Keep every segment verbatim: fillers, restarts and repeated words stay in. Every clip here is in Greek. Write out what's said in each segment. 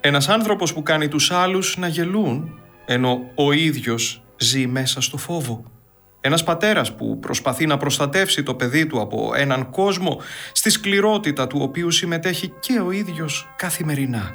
Ένας άνθρωπος που κάνει τους άλλους να γελούν, ενώ ο ίδιος ζει μέσα στο φόβο. Ένας πατέρας που προσπαθεί να προστατεύσει το παιδί του από έναν κόσμο στη σκληρότητα του οποίου συμμετέχει και ο ίδιος καθημερινά.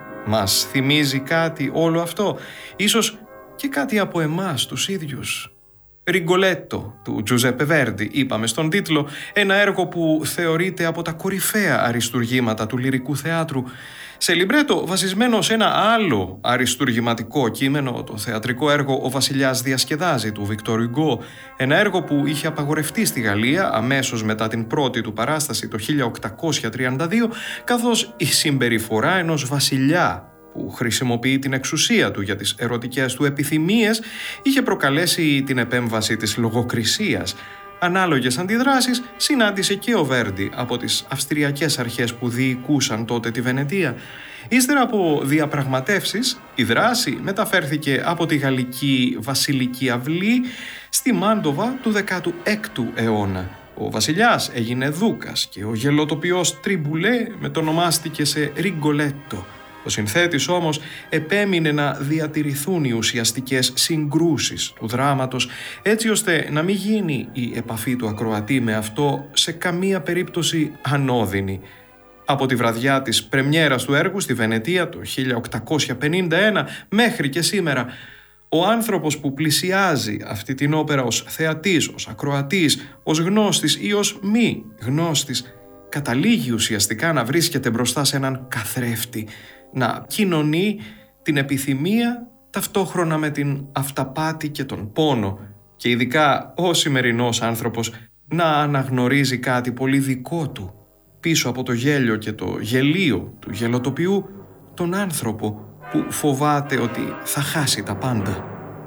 Μας θυμίζει κάτι όλο αυτό, ίσως και κάτι από εμάς τους ίδιους. Ριγκολέτο του Τζουζέπε Βέρντι, είπαμε στον τίτλο, ένα έργο που θεωρείται από τα κορυφαία αριστουργήματα του λυρικού θεάτρου. Σε λιμπρέτο βασισμένο σε ένα άλλο αριστουργηματικό κείμενο, το θεατρικό έργο «Ο Βασιλιάς διασκεδάζει» του Βικτόρ Ουγκό, ένα έργο που είχε απαγορευτεί στη Γαλλία αμέσως μετά την πρώτη του παράσταση το χίλια οκτακόσια τριάντα δύο, καθώς η συμπεριφορά ενός βασιλιά που χρησιμοποιεί την εξουσία του για τις ερωτικές του επιθυμίες είχε προκαλέσει την επέμβαση της λογοκρισίας. Ανάλογες αντιδράσεις συνάντησε και ο Βέρντι από τις αυστριακές αρχές που διοικούσαν τότε τη Βενετία. Ύστερα από διαπραγματεύσεις, η δράση μεταφέρθηκε από τη γαλλική βασιλική αυλή στη Μάντοβα του δέκατου έκτου αιώνα. Ο βασιλιάς έγινε δούκας και ο γελοτοποιός Τριμπουλέ μετονομάστηκε σε Ριγκολέτο. Ο συνθέτης όμως επέμεινε να διατηρηθούν οι ουσιαστικές συγκρούσεις του δράματος, έτσι ώστε να μην γίνει η επαφή του ακροατή με αυτό σε καμία περίπτωση ανώδυνη. Από τη βραδιά της πρεμιέρας του έργου στη Βενετία το χίλια οκτακόσια πενήντα ένα μέχρι και σήμερα, ο άνθρωπος που πλησιάζει αυτή την όπερα ως θεατής, ως ακροατής, ως γνώστης ή ως μη γνώστης, καταλήγει ουσιαστικά να βρίσκεται μπροστά σε έναν καθρέφτη, να κοινωνεί την επιθυμία ταυτόχρονα με την αυταπάτη και τον πόνο και ειδικά ο σημερινός άνθρωπος να αναγνωρίζει κάτι πολύ δικό του πίσω από το γέλιο και το γελίο του γελοτοποιού, τον άνθρωπο που φοβάται ότι θα χάσει τα πάντα.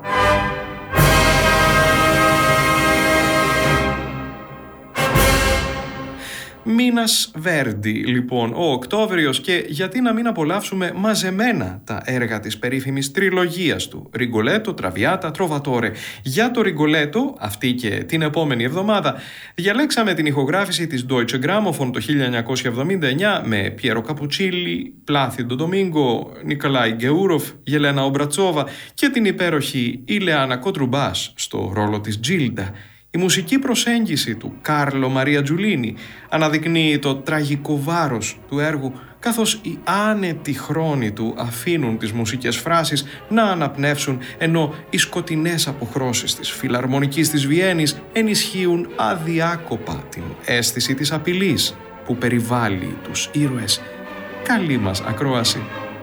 Μήνας Βέρντι, λοιπόν, ο Οκτώβριος, και γιατί να μην απολαύσουμε μαζεμένα τα έργα της περίφημης τριλογίας του Ριγκολέτο, Τραβιάτα, Τροβατόρε. Για το Ριγκολέτο, αυτή και την επόμενη εβδομάδα, διαλέξαμε την ηχογράφηση της Deutsche Grammophon το χίλια εννιακόσια εβδομήντα εννιά με Πιέρο Καπουτσίλι, Πλάθιντο Ντομίνγκο, Νικολάι Γκεούροφ, Γελένα Ομπρατσόβα και την υπέροχη Ηλεάνα Κοτρουμπάς στο ρόλο της Τζίλντα. Η μουσική προσέγγιση του Κάρλο Μαρία Τζουλίνι αναδεικνύει το τραγικό βάρος του έργου, καθώς οι άνετοι χρόνοι του αφήνουν τις μουσικές φράσεις να αναπνεύσουν, ενώ οι σκοτεινές αποχρώσεις της Φιλαρμονικής της Βιέννης ενισχύουν αδιάκοπα την αίσθηση της απειλής που περιβάλλει τους ήρωες. Καλή μας ακρόαση.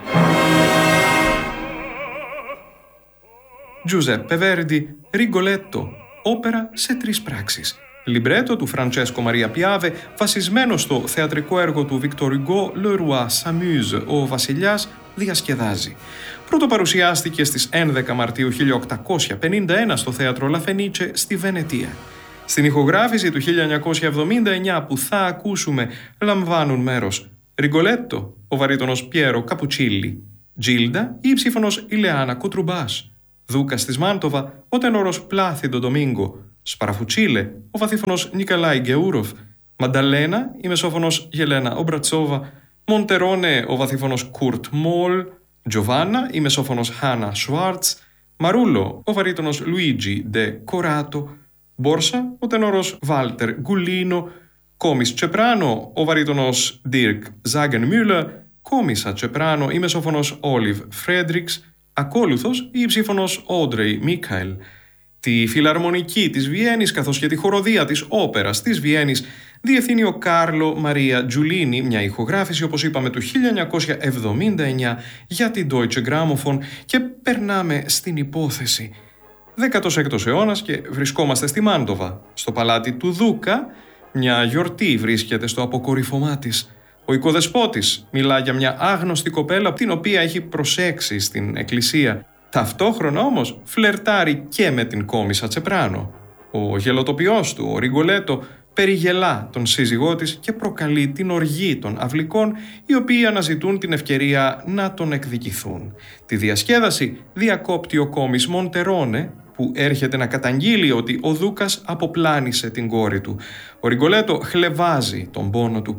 Τζουζέπε Βέρντι, Ριγκολέτο, όπερα σε τρεις πράξεις. Λιμπρέτο του Φραντσέσκο Μαρία Πιάβε, βασισμένο στο θεατρικό έργο του Βικτόρ Ουγκό, Le Roi s'amuse, ο Βασιλιάς διασκεδάζει. Πρώτο παρουσιάστηκε στις έντεκα Μαρτίου χίλια οκτακόσια πενήντα ένα στο θέατρο La Fenice στη Βενετία. Στην ηχογράφηση του χίλια εννιακόσια εβδομήντα εννιά που θα ακούσουμε λαμβάνουν μέρος Ριγκολέτο, ο βαρύτονος Πιέρο Καπουτσίλι, Τζίλντα, η υψήφωνος Ηλεάνα Κοτρουμπάς, δούκας της Μάντοβα, ο τενόρος Πλάθιντο Ντομίνγκο, Σπαραφουτσίλε, ο βαθύφωνος Νικολάι Γκεούροφ, Μανταλένα, η μεσόφωνος Γελένα Ομπρατσόβα, Μοντερόνε, ο βαθύφωνος Κουρτ Μόλ, Τζοβάνα, η μεσόφωνος Χάνα Σουάρτς, Μαρούλο, ο βαρύτονος Λουίτζι Ντε Κοράτο, Μπόρσα, ο τενόρος Βάλτερ Γκουλίνο, Κόμις Τσεπράνο, ο βαρύτονος Ντίρκ Ζάγενμιούλερ, Κόμισα Τσεπράνο, η μεσόφωνος Όλιβ Φρέντριξ, ακόλουθος η υψήφωνος Όντρεϊ Μίκαελ. Τη Φιλαρμονική της Βιέννης καθώς και τη χοροδία της όπερας της Βιέννης διευθύνει ο Κάρλο Μαρία Τζουλίνι, μια ηχογράφηση όπως είπαμε του χίλια εννιακόσια εβδομήντα εννιά για την Deutsche Grammophon, και περνάμε στην υπόθεση. δέκατος έκτος αιώνας και βρισκόμαστε στη Μάντοβα, στο παλάτι του Δούκα. Μια γιορτή βρίσκεται στο αποκορύφωμά της. Ο οικοδεσπότης μιλά για μια άγνωστη κοπέλα την οποία έχει προσέξει στην εκκλησία. Ταυτόχρονα όμως φλερτάρει και με την Κόμισα Τσεπράνο. Ο γελοτοποιός του, ο Ριγκολέτο, περιγελά τον σύζυγό της και προκαλεί την οργή των αυλικών, οι οποίοι αναζητούν την ευκαιρία να τον εκδικηθούν. Τη διασκέδαση διακόπτει ο κόμις Μοντερόνε, που έρχεται να καταγγείλει ότι ο Δούκας αποπλάνησε την κόρη του. Ο Ριγκολέτο χλευάζει τον πόνο του.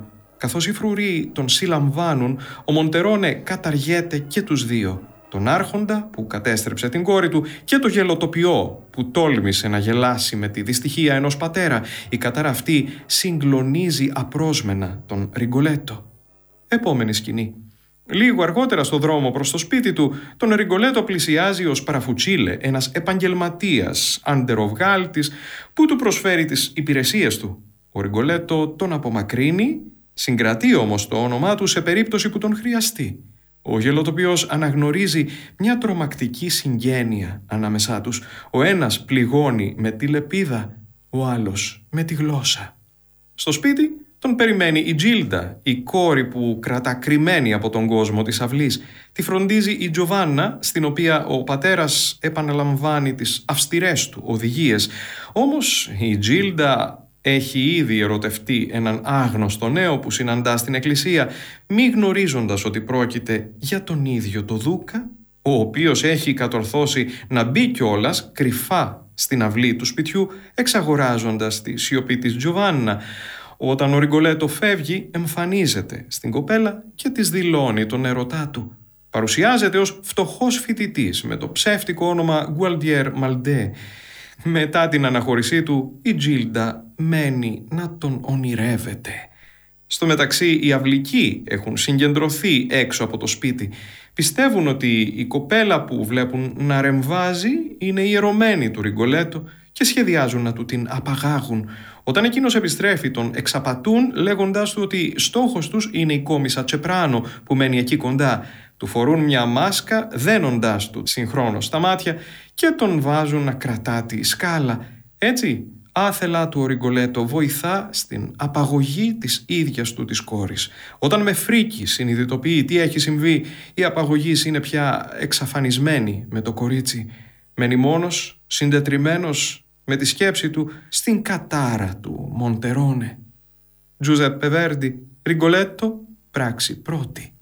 Καθώς οι φρουροί τον συλλαμβάνουν, ο Μοντερόνε καταργέται και τους δύο. Τον άρχοντα που κατέστρεψε την κόρη του και το γελοτοποιό που τόλμησε να γελάσει με τη δυστυχία ενός πατέρα. Η κατάρα αυτή συγκλονίζει απρόσμενα τον Ριγκολέτο. Επόμενη σκηνή. Λίγο αργότερα στο δρόμο προς το σπίτι του, τον Ριγκολέτο πλησιάζει ο Σπαραφουτσίλε, ένας επαγγελματίας αντεροβγάλτης που του προσφέρει τις υπηρεσίες του. Ο Ριγκολέτο τον απομακρύνει, συγκρατεί όμως το όνομά του σε περίπτωση που τον χρειαστεί. Ο γελοτοποιός αναγνωρίζει μια τρομακτική συγγένεια ανάμεσά τους. Ο ένας πληγώνει με τη λεπίδα, ο άλλος με τη γλώσσα. Στο σπίτι τον περιμένει η Τζίλντα, η κόρη που κρατά κρυμμένη από τον κόσμο της αυλής. Τη φροντίζει η Τζοβάννα, στην οποία ο πατέρας επαναλαμβάνει τις αυστηρές του οδηγίες. Όμως η Τζίλντα έχει ήδη ερωτευτεί έναν άγνωστο νέο που συναντά στην εκκλησία, μη γνωρίζοντας ότι πρόκειται για τον ίδιο το Δούκα, ο οποίος έχει κατορθώσει να μπει κιόλας κρυφά στην αυλή του σπιτιού, εξαγοράζοντας τη σιωπή της Τζοβάννα. Όταν ο Ριγκολέτο φεύγει, εμφανίζεται στην κοπέλα και της δηλώνει τον ερωτά του. Παρουσιάζεται ως φτωχός φοιτητής με το ψεύτικο όνομα Γκουαλτιέρ Μαλντέ. Μετά την αναχώρησή του, η Τζίλντα μένει να τον ονειρεύεται. Στο μεταξύ, οι αυλικοί έχουν συγκεντρωθεί έξω από το σπίτι. Πιστεύουν ότι η κοπέλα που βλέπουν να ρεμβάζει είναι η ιερωμένη του Ριγκολέτο και σχεδιάζουν να του την απαγάγουν. Όταν εκείνος επιστρέφει, τον εξαπατούν λέγοντας του ότι στόχος τους είναι η κόμισσα Τσεπράνο που μένει εκεί κοντά. Του φορούν μια μάσκα δένοντάς του συγχρόνως τα μάτια και τον βάζουν να κρατά τη σκάλα. Έτσι, άθελά του ο Ριγκολέτο βοηθά στην απαγωγή της ίδιας του της κόρης. Όταν με φρίκι συνειδητοποιεί τι έχει συμβεί, η απαγωγή είναι πια εξαφανισμένη με το κορίτσι. Μένει μόνος, συντετριμμένος με τη σκέψη του στην κατάρα του Μοντερόνε. Τζουζέππε Βέρντι, Ριγκολέτο, πράξη πρώτη.